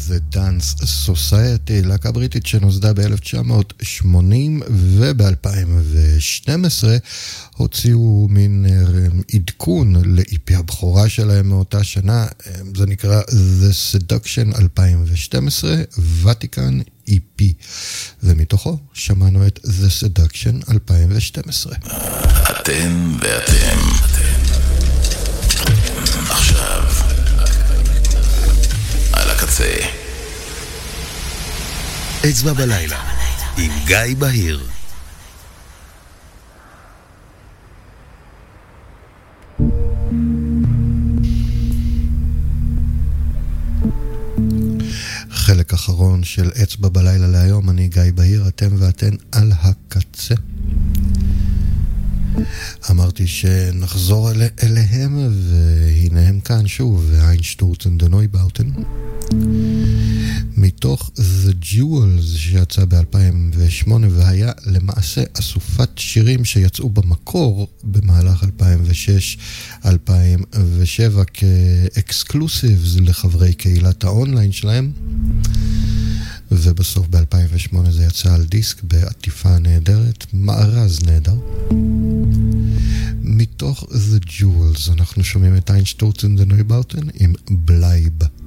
The Dance Society, להקה בריטית שנוסדה ב-1980 וב-2012 הוציאו מין עדכון לאיפי הבכורה שלהם מאותה שנה, זה נקרא The Seduction 2012, Vatican EP, ומתוכו שמענו את The Seduction 2012. אתם ואתם עכשיו על הקצה. אצבע בלילה עם גיא בהיר. חלק אחרון של אצבע בלילה להיום, אני גיא בהיר, אתם ואתן על הקצה. אמרתי שנחזור אליהם, והנה הם כאן שוב, איינשטורצן דנויבאוטן, מתוך The Jewels שיצא ב-2008, והיה למעשה אסופת שירים שיצאו במקור במהלך 2006-2007 כאקסקלוסיבס לחברי קהילת האונליין שלהם, ובסוף ב-2008 זה יצא על דיסק בעטיפה נהדרת, מארז נהדר. מתוך The Jewels אנחנו שומעים את איינשטורצן דנויבאוטן עם בלייב.